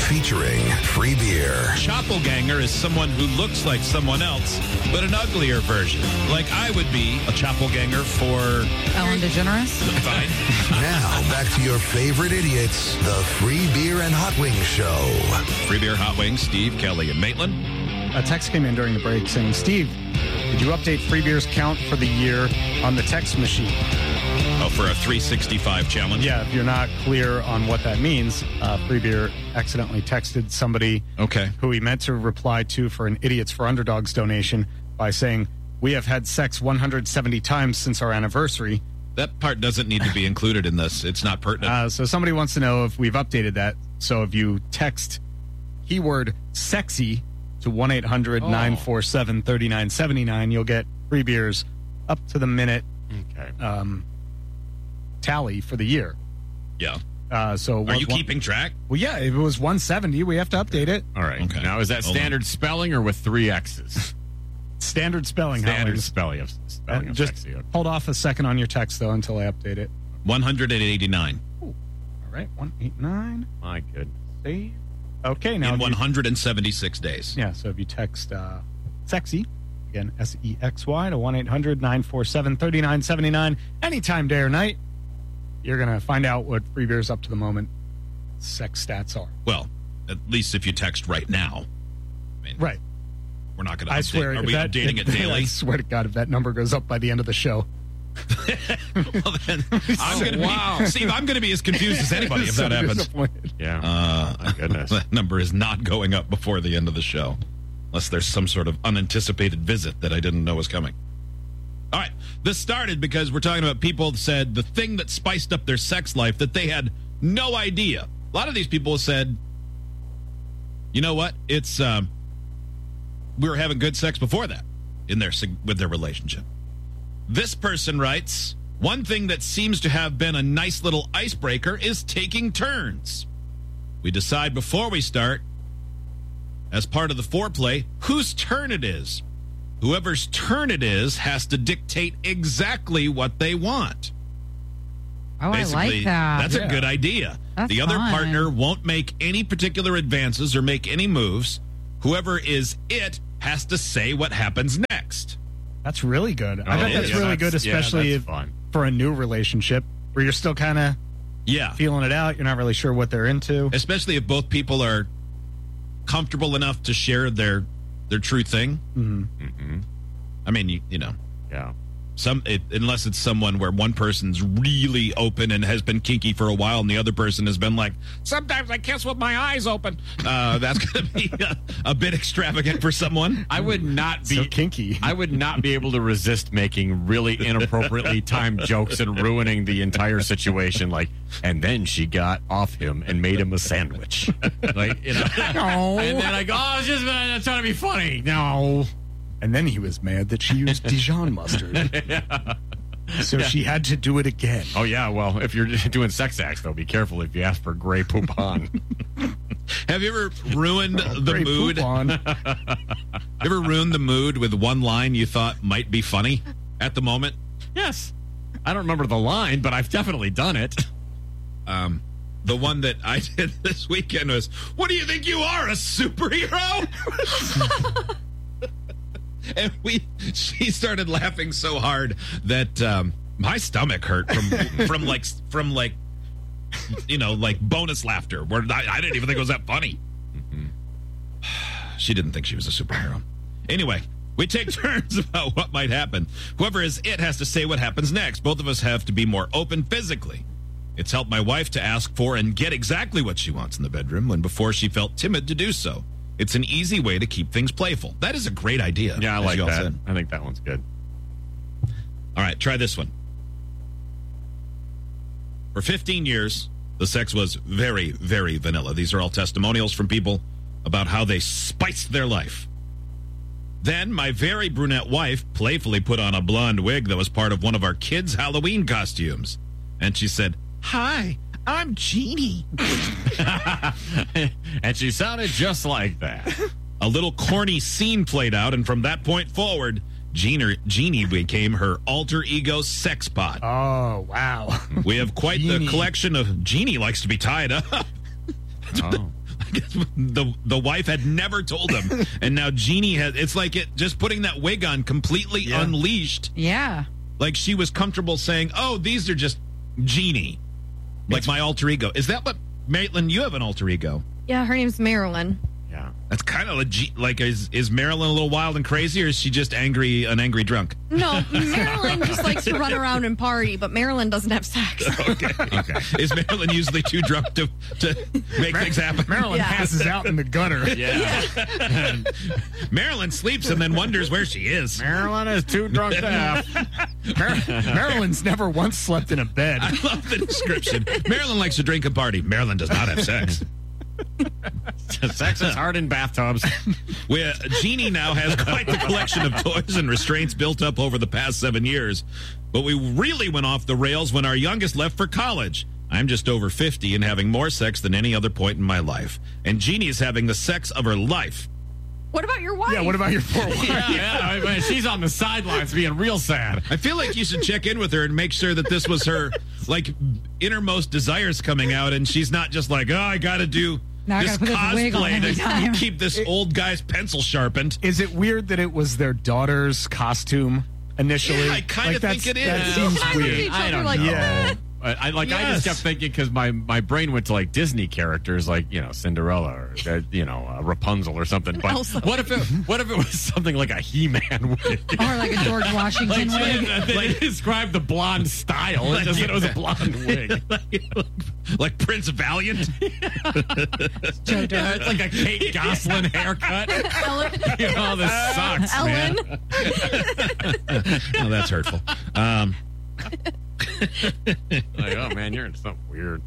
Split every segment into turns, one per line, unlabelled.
featuring free beer.
Chappelganger is someone who looks like someone else, but an uglier version. Like I would be a chappelganger for
Ellen DeGeneres.
Fine.
Now, back to your favorite idiots, the Free Beer and Hot Wings Show.
Free Beer, Hot Wings, Steve, Kelly, and Maitland.
A text came in during the break saying, Steve, did you update Free Beer's count for the year on the text machine?
Oh, for a 365 challenge?
Yeah, if you're not clear on what that means, Free Beer accidentally texted somebody who he meant to reply to for an Idiots for Underdogs donation by saying, we have had sex 170 times since our anniversary.
That part doesn't need to be included in this. It's not pertinent.
So somebody wants to know if we've updated that. So if you text keyword sexy to 1-800-947-3979, you'll get Free Beer's up to the minute tally for the year.
Yeah.
So
are you keeping track?
Well, yeah. If it was 170, we have to update it.
All right.
Okay.
Now, is that standard spelling or with 3 X's?
Standard spelling.
Standard spelling of
just
sexy. Okay.
Hold off a second on your text, though, until I update it.
189.
Ooh. All right. 189.
My goodness.
Save. Okay. Now
in 176 days.
Yeah. So if you text sexy, again, SEXY to 1-800-947-3979, anytime, day or night, you're going to find out what Free Beer's up to the moment sex stats are.
Well, at least if you text right now. I mean,
right.
We're not going to
I
update.
swear.
Are we updating it daily?
I swear to God, if that number goes up by the end of the show.
Well, then, I'm going to be, Steve, I'm going to be as confused as anybody if that happens.
Yeah. My goodness.
That number is not going up before the end of the show. Unless there's some sort of unanticipated visit that I didn't know was coming. All right. This started because we're talking about people that said the thing that spiced up their sex life that they had no idea. A lot of these people said, you know what? It's we were having good sex before that with their relationship. This person writes, one thing that seems to have been a nice little icebreaker is taking turns. We decide before we start, as part of the foreplay, whose turn it is. Whoever's turn it is has to dictate exactly what they want.
Oh,
Basically,
I like that.
That's a good idea.
That's
the other
fun.
partner won't make any particular advances or make any moves. Whoever is it has to say what happens next.
That's really good. I bet that's really good, especially for a new relationship where you're still kind of feeling it out. You're not really sure what they're into.
Especially if both people are comfortable enough to share their true thing.
Mm-hmm.
I mean, you know.
Yeah.
Unless it's someone where one person's really open and has been kinky for a while and the other person has been like, sometimes I kiss with my eyes open. That's going to be a bit extravagant for someone.
I would not be
so kinky.
I would not be able to resist making really inappropriately timed jokes and ruining the entire situation. Like, and then she got off him and made him a sandwich. Like, you know.
No.
And then I go, I was just trying to be funny. No.
And then he was mad that she used Dijon mustard. So she had to do it again.
Oh, yeah. Well, if you're doing sex acts, though, be careful if you ask for Grey Poupon.
Have you ever ruined the
Grey
mood?
Poupon.
Ever ruined the mood with one line you thought might be funny at the moment?
Yes. I don't remember the line, but I've definitely done it.
The one that I did this weekend was, what do you think you are, a superhero? And she started laughing so hard that my stomach hurt from like you know, like bonus laughter where I didn't even think it was that funny. Mm-hmm. She didn't think she was a superhero. Anyway, we take turns about what might happen. Whoever is it has to say what happens next. Both of us have to be more open physically. It's helped my wife to ask for and get exactly what she wants in the bedroom when before she felt timid to do so. It's an easy way to keep things playful. That is a great idea.
Yeah, I like that. I think that one's good.
All right, try this one. For 15 years, the sex was very, very vanilla. These are all testimonials from people about how they spiced their life. Then my very brunette wife playfully put on a blonde wig that was part of one of our kids' Halloween costumes. And she said, "Hi, I'm Jeannie."
And she sounded just like that.
A little corny scene played out, and from that point forward, Jeannie became her alter ego sex pot.
Oh, wow.
We have quite the collection of Jeannie likes to be tied up.
Oh.
the wife had never told him, and now Jeannie has. It's like just putting that wig on completely unleashed.
Yeah.
Like she was comfortable saying, "Oh, these are just Jeannie, like my alter ego." Is that what, Maitland? You have an alter ego?
Yeah, her name's Marilyn.
Yeah, that's kind of like is Marilyn a little wild and crazy, or is she just an angry drunk?
No, Marilyn just likes to run around and party, but Marilyn doesn't have sex.
Okay. Is Marilyn usually too drunk to make things happen?
Marilyn passes out in the gutter.
Yeah. Marilyn sleeps and then wonders where she is.
Marilyn is too drunk to have.
Marilyn's never once slept in a bed.
I love the description. Marilyn likes to drink and party. Marilyn does not have sex.
Sex is hard in bathtubs.
Jeannie now has quite the collection of toys and restraints built up over the past 7 years. But we really went off the rails when our youngest left for college. I'm just over 50 and having more sex than any other point in my life. And Jeannie is having the sex of her life.
What about your wife?
Yeah, what about your poor wife?
Yeah, she's on the sidelines being real sad.
I feel like you should check in with her and make sure that this was her, like, innermost desires coming out, and she's not just like, oh, I got to do
now
this cosplay to keep this old guy's pencil sharpened.
Is it weird that it was their daughter's costume initially?
Yeah, I kind of think it is.
That seems weird.
I don't know.
Yeah.
I just kept thinking because my brain went to like Disney characters like Cinderella or Rapunzel or something. But
Elsa.
what if it was something like a He-Man wig?
Or like a George Washington wig.
They described the blonde style. It just said it was a blonde wig.
Like Prince Valiant.
It's like a Kate Gosselin haircut.
Ellen.
This sucks,
Ellen.
man.
Oh, that's hurtful.
Like, oh man, you're into something weird.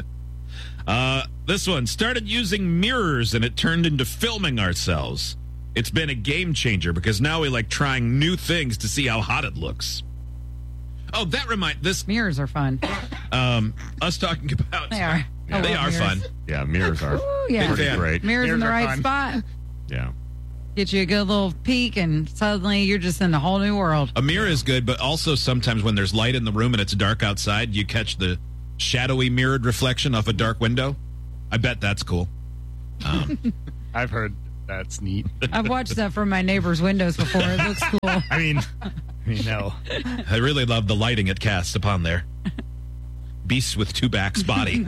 This one started using mirrors and it turned into filming ourselves. It's been a game changer because now we like trying new things to see how hot it looks. Oh, that this
mirrors are fun.
Us talking about
They are.
Yeah, they are
mirrors.
fun.
Yeah, mirrors are pretty great.
Mirrors in the
are
right
fun.
spot.
Yeah.
Get you a good little peek, and suddenly you're just in a whole new world.
A mirror is good, but also sometimes when there's light in the room and it's dark outside, you catch the shadowy mirrored reflection off a dark window. I bet that's cool.
I've heard that's neat.
I've watched that from my neighbor's windows before. It looks cool.
I mean, no.
I really love the lighting it casts upon there. Beasts with two backs body.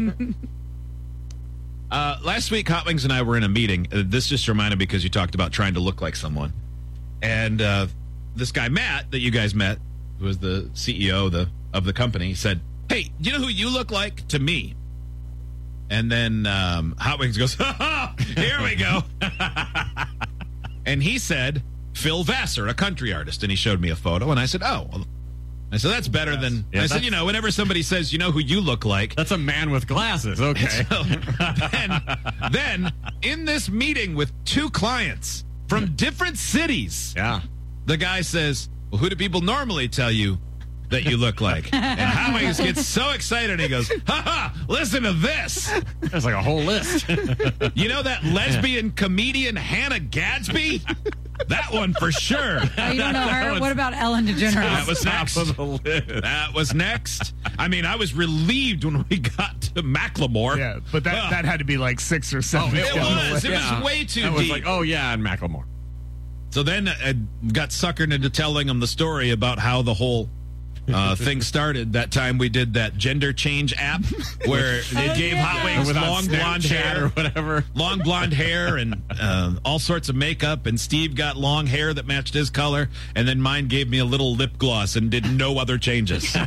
Last week, Hot Wings and I were in a meeting. This just reminded me because you talked about trying to look like someone. And this guy, Matt, that you guys met, who was the CEO of the company, said, hey, do you know who you look like to me? And then Hot Wings goes, ha ha, here we go. And he said, Phil Vassar, a country artist. And he showed me a photo. And I said, oh, well. I said, that's better than...
Yeah,
I said, whenever somebody says, you know who you look like...
That's a man with glasses. Okay.
So, then, in this meeting with two clients from different cities, the guy says, well, who do people normally tell you that you look like? And Howings gets so excited, he goes, ha-ha, listen to this.
That's like a whole list.
You know that lesbian comedian Hannah Gadsby? That one for sure.
Oh, you don't know her? What about Ellen DeGeneres?
That was next. That was next. I mean, I was relieved when we got to Macklemore.
Yeah, but that had to be like 6 or 7.
It was way too
deep.
Was
like, oh yeah, and Macklemore.
So then I got suckered into telling him the story about how the whole thing started. That time we did that gender change app where they gave Hot Wings long blonde hair
or whatever,
long blonde hair and all sorts of makeup, and Steve got long hair that matched his color, and then mine gave me a little lip gloss and did no other changes. So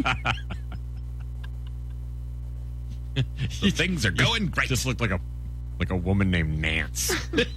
things are going great.
Just looked like a woman named Nance.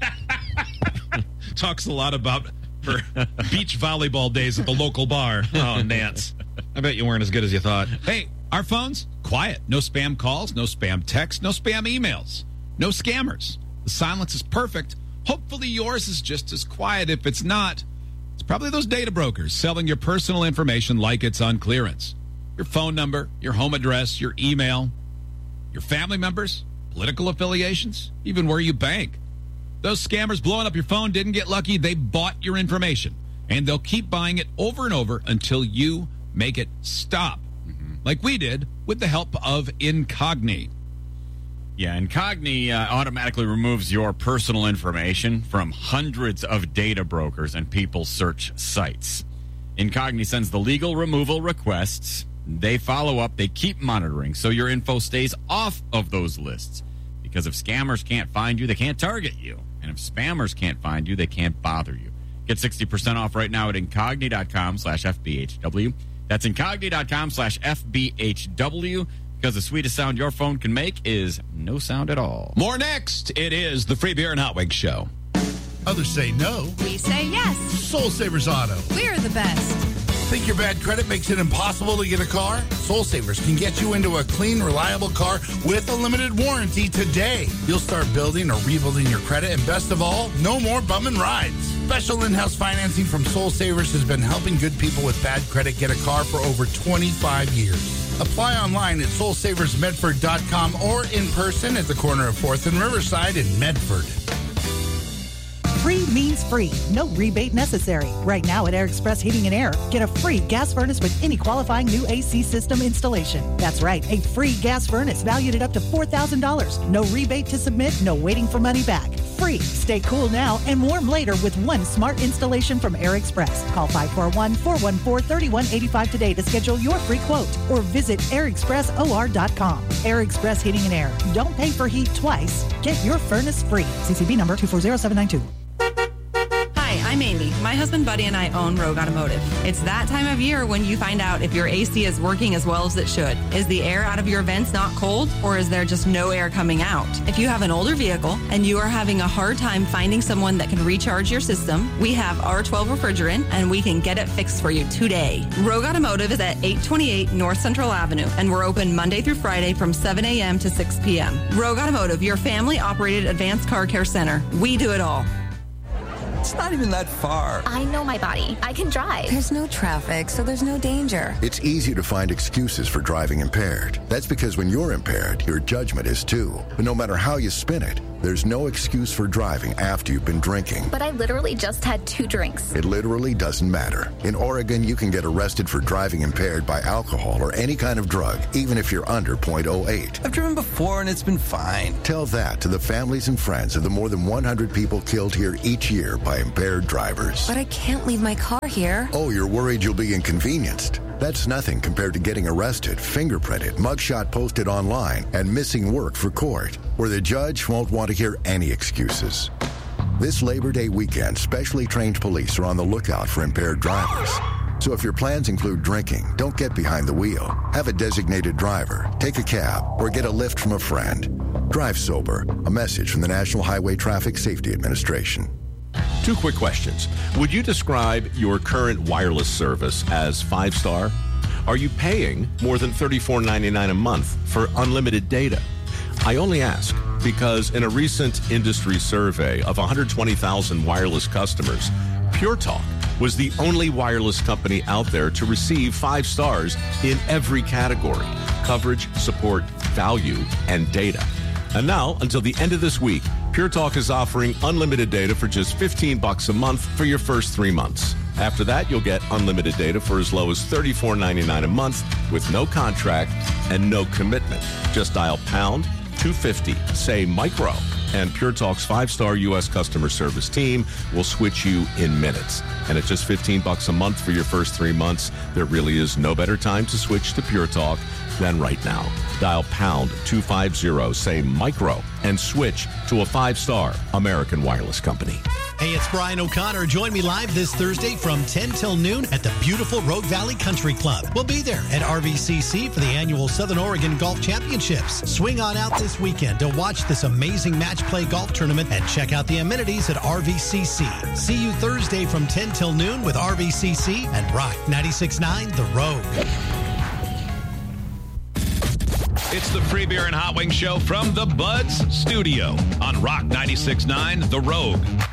Talks a lot about her beach volleyball days at the local bar. Oh, Nance. I bet you weren't as good as you thought.
Hey, our phones, quiet. No spam calls, no spam texts, no spam emails, no scammers. The silence is perfect. Hopefully yours is just as quiet. If it's not, it's probably those data brokers selling your personal information like it's on clearance. Your phone number, your home address, your email, your family members, political affiliations, even where you bank. Those scammers blowing up your phone didn't get lucky. They bought your information, and they'll keep buying it over and over until you make it stop, like we did with the help of Incogni.
Yeah, Incogni automatically removes your personal information from hundreds of data brokers and people search sites. Incogni sends the legal removal requests. They follow up. They keep monitoring so your info stays off of those lists. Because if scammers can't find you, they can't target you. And if spammers can't find you, they can't bother you. Get 60% off right now at incogni.com/FBHW. That's incogni.com/FBHW. Because the sweetest sound your phone can make is no sound at all.
More next. It is the Free Beer and Hot Wings Show.
Others say no.
We say yes.
Soul Savers Auto.
We're the best.
Think your bad credit makes it impossible to get a car? Soul Savers can get you into a clean, reliable car with a limited warranty today. You'll start building or rebuilding your credit, and best of all, no more bumming rides. Special in-house financing from Soul Savers has been helping good people with bad credit get a car for over 25 years. Apply online at soulsaversmedford.com or in person at the corner of 4th and Riverside in Medford.
Free means free. No rebate necessary. Right now at Air Express Heating and Air, get a free gas furnace with any qualifying new AC system installation. That's right, a free gas furnace valued at up to $4,000. No rebate to submit, no waiting for money back. Free. Stay cool now and warm later with one smart installation from Air Express. Call 541-414-3185 today to schedule your free quote or visit airexpressor.com. Air Express Heating and Air. Don't pay for heat twice. Get your furnace free. CCB number 240792.
Hi, I'm Amy. My husband Buddy and I own Rogue Automotive. It's that time of year when you find out if your AC is working as well as it should. Is the air out of your vents not cold, or is there just no air coming out? If you have an older vehicle and you are having a hard time finding someone that can recharge your system, we have R12 refrigerant and we can get it fixed for you today. Rogue Automotive is at 828 North Central Avenue and we're open Monday through Friday from 7 a.m. to 6 p.m. Rogue Automotive, your family-operated advanced car care center. We do it all.
It's not even that far.
I know my body. I can drive.
There's no traffic, so there's no danger.
It's easy to find excuses for driving impaired. That's because when you're impaired, your judgment is too. But no matter how you spin it, there's no excuse for driving after you've been drinking.
But I literally just had 2 drinks.
It literally doesn't matter. In Oregon, you can get arrested for driving impaired by alcohol or any kind of drug, even if you're under .08.
I've driven before and it's been fine.
Tell that to the families and friends of the more than 100 people killed here each year by impaired drivers.
But I can't leave my car here.
Oh, you're worried you'll be inconvenienced? That's nothing compared to getting arrested, fingerprinted, mugshot posted online, and missing work for court, where the judge won't want to hear any excuses. This Labor Day weekend, specially trained police are on the lookout for impaired drivers. So if your plans include drinking, don't get behind the wheel. Have a designated driver, take a cab, or get a lift from a friend. Drive sober. A message from the National Highway Traffic Safety Administration.
2 quick questions. Would you describe your current wireless service as 5-star? Are you paying more than $34.99 a month for unlimited data? I only ask because in a recent industry survey of 120,000 wireless customers, Pure Talk was the only wireless company out there to receive 5 stars in every category: coverage, support, value, and data. And now, until the end of this week, Pure Talk is offering unlimited data for just $15 a month for your first 3 months. After that, you'll get unlimited data for as low as $34.99 a month with no contract and no commitment. Just dial pound 250, say micro, and Pure Talk's 5-star U.S. customer service team will switch you in minutes. And at just $15 a month for your first 3 months, there really is no better time to switch to Pure Talk than right now. Dial pound 250, say micro, and switch to a 5-star American wireless company.
Hey, it's Brian O'Connor. Join me live this Thursday from 10 till noon at the beautiful Rogue Valley Country Club. We'll be there at RVCC for the annual Southern Oregon Golf Championships. Swing on out this weekend to watch this amazing match play golf tournament and check out the amenities at RVCC. See you Thursday from 10 till noon with RVCC and Rock 96.9 The Rogue.
It's the Free Beer and Hot Wings Show from the Buds Studio on Rock 96.9 The Rogue.